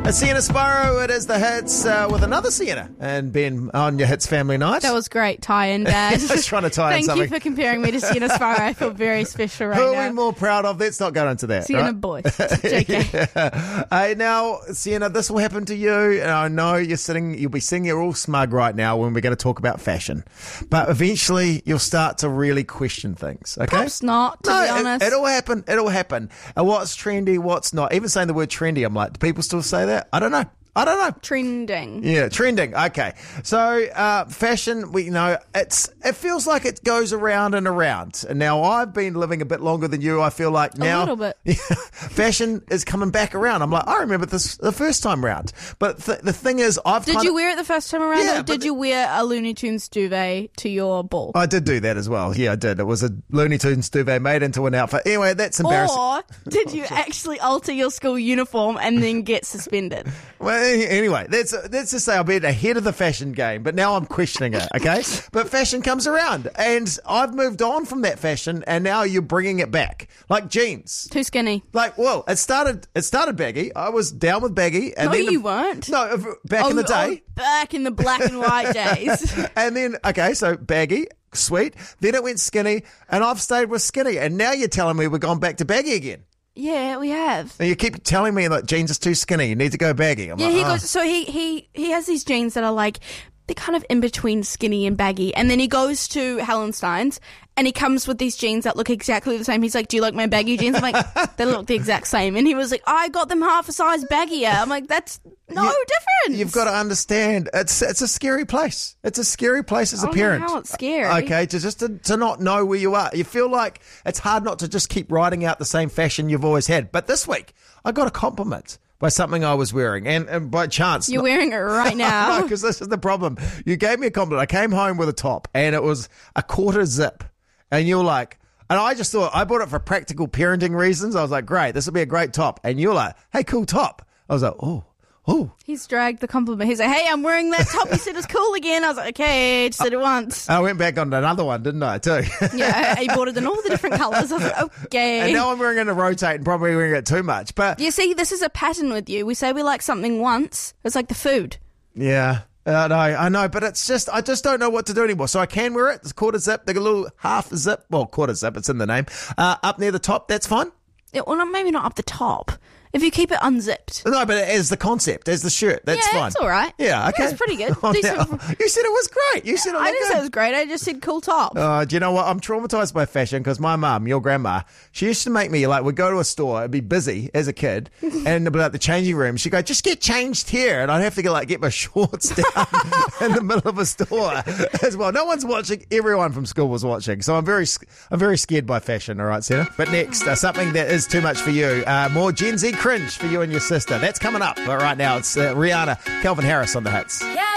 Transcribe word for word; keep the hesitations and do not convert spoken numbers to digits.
Sienna Sparrow, it is the hits uh, with another Sienna and Ben on your Hits Family Night. That was great tie-in, Dad. I was trying to tie in Thank something. you for comparing me to Sienna Sparrow. I feel very special right Who now. are we more proud of? Let's not go into that. Sienna right? Boyce. J K. yeah. uh, now, Sienna, this will happen to you. And I know you're sitting, you'll be sitting here all smug right now when we're going to talk about fashion. But eventually, you'll start to really question things. Okay? Perhaps not, to no, be honest. It, it'll happen. It'll happen. And what's trendy, what's not. Even saying the word trendy, I'm like, do people still say that? I don't know. I don't know. Trending. Yeah, trending. Okay. So, uh, fashion, we you know, it's it feels like it goes around and around. And now I've been living a bit longer than you. I feel like now. A little bit. Yeah, fashion is coming back around. I'm like, I remember this the first time round. But th- the thing is, I've Did kind you of, wear it the first time around, Yeah, or but did the- you wear a Looney Tunes duvet to your ball? I did do that as well. Yeah, I did. It was a Looney Tunes duvet made into an outfit. Anyway, that's embarrassing. Or did you actually alter your school uniform and then get suspended? Well, anyway, that's let's just say I've been ahead of the fashion game, but now I'm questioning it, okay? But fashion comes around, and I've moved on from that fashion, and now you're bringing it back. Like jeans. Too skinny. Like, well, it started It started baggy. I was down with baggy. And No, then you weren't. No, if- back in the Oh, day. oh, back in the black and white days. And then, okay, so baggy, sweet. Then it went skinny, and I've stayed with skinny, and now you're telling me we're going back to baggy again. Yeah, we have. And you keep telling me that jeans is too skinny. You need to go baggy. I'm Yeah, like, he oh. goes. So he he he has these jeans that are like they're kind of in between skinny and baggy, and then he goes to Helen Stein's and he comes with these jeans that look exactly the same. He's like, "Do you like my baggy jeans?" I'm like, "They look the exact same." And he was like, "I got them half a size baggier." I'm like, "That's no You- difference." You've got to understand, it's it's a scary place. It's a scary place as I a don't know parent. how it's scary. Okay, to just to, to not know where you are. You feel like it's hard not to just keep riding out the same fashion you've always had. But this week, I got a compliment by something I was wearing, and, and by chance, You're wearing it right now. because this is the problem. You gave me a compliment. I came home with a top, and it was a quarter zip, and you're like. And I just thought, I bought it for practical parenting reasons. I was like, great, this will be a great top. And you're like, hey, cool top. I was like, oh, oh. He's dragged the compliment. He's like, "Hey, I'm wearing that top. You said it's cool again." I was like, "Okay, I just said it once." I went back on another one, didn't I, too? Yeah, he bought it in all the different colours. I was like, "Okay." And now I'm wearing it to rotate and probably wearing it too much. But You see, this is a pattern with you. We say we like something once. It's like the food. yeah, I know, I know, but it's just, I just don't know what to do anymore. So I can wear it. It's quarter zip, the little half zip, well, quarter zip, it's in the name, uh, up near the top. That's fine. Yeah, well, not, maybe not up the top. If you keep it unzipped. No, but as the concept, as the shirt, that's Yeah, fine. it's all right. Yeah, okay. Yeah, it's pretty good. Oh, Decent. now- you said it was great. You said it I looked didn't good. say it was great. I just said cool top. Uh, do you know what? I'm traumatized by fashion because my mum, your grandma, she used to make me, like, we'd go to a store, it'd be busy as a kid, and it'd be like the changing room. She'd go, just get changed here. And I'd have to go, like, get my shorts down in the middle of a store as well. No one's watching. Everyone from school was watching. So I'm very, I'm very scared by fashion. All right, Sarah. But next, uh, something that is too much for you. Uh, more Gen Z cringe for you and your sister. That's coming up. But right now, it's uh, Rihanna, Calvin Harris on the hits. Yeah.